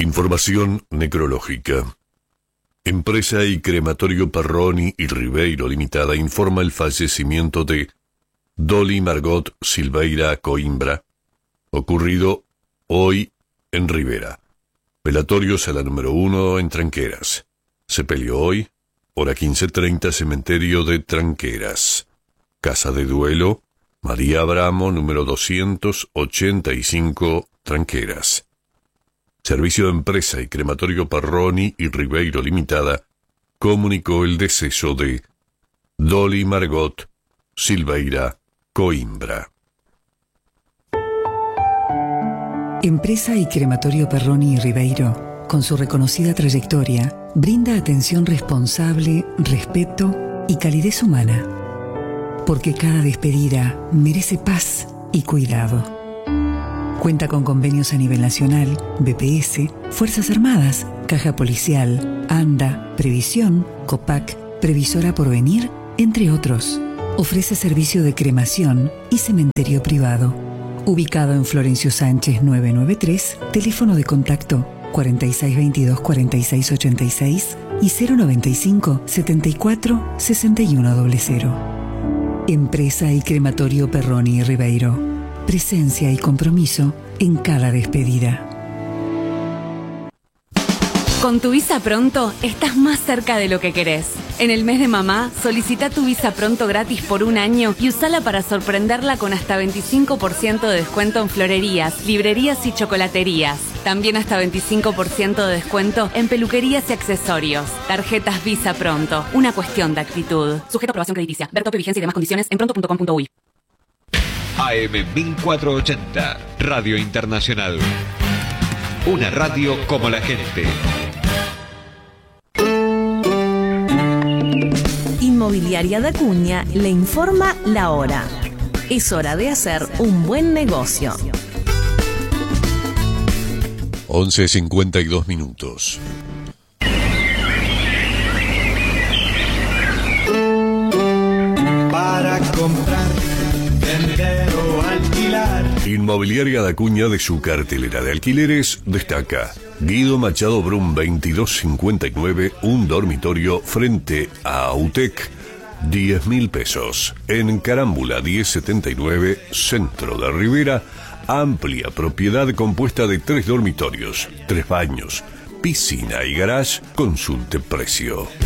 Información necrológica. Empresa y Crematorio Perroni y Ribeiro Limitada informa el fallecimiento de Dolly Margot Silveira Coimbra, ocurrido hoy en Rivera. Velatorio Sala número 1 en Tranqueras. Sepelio hoy, hora 15:30, cementerio de Tranqueras. Casa de duelo, María Abramo, número 285, Tranqueras. Servicio de Empresa y Crematorio Perroni y Ribeiro Limitada comunicó el deceso de Dolly Margot Silveira Coimbra. Empresa y Crematorio Perroni y Ribeiro, con su reconocida trayectoria, brinda atención responsable, respeto y calidez humana. Porque cada despedida merece paz y cuidado. Cuenta con convenios a nivel nacional, BPS, Fuerzas Armadas, Caja Policial, ANDA, Previsión, COPAC, Previsora Porvenir, entre otros. Ofrece servicio de cremación y cementerio privado. Ubicado en Florencio Sánchez 993, teléfono de contacto 4622-4686 y 095-74-6100. Empresa y Crematorio Perroni y Ribeiro. Presencia y compromiso en cada despedida. Con tu Visa Pronto estás más cerca de lo que querés. En el mes de mamá, solicita tu Visa Pronto gratis por un año y usala para sorprenderla con hasta 25% de descuento en florerías, librerías y chocolaterías. También hasta 25% de descuento en peluquerías y accesorios. Tarjetas Visa Pronto, una cuestión de actitud. Sujeto a aprobación crediticia. Ver tope, vigencia y demás condiciones en pronto.com.uy. AM 1480, Radio Internacional. Una radio como la gente. Inmobiliaria da Cunha le informa la hora. Es hora de hacer un buen negocio. 11:52 minutos. Para comprar, vender o alquilar. Inmobiliaria da Cunha, de su cartelera de alquileres, destaca Guido Machado Brum 2259, un dormitorio frente a Autec, 10.000 pesos. En Carámbula 1079, centro de Rivera, amplia propiedad compuesta de 3 dormitorios, 3 baños, piscina y garage. Consulte precio.